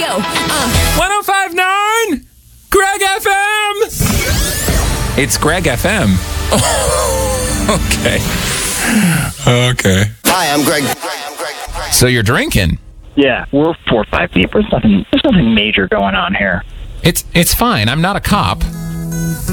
go. 105.9 Greg FM. It's Greg FM. Okay. Hi, I'm Greg. So you're drinking. Yeah, we're 4 or 5 deep. There's nothing major going on here. It's fine. I'm not a cop.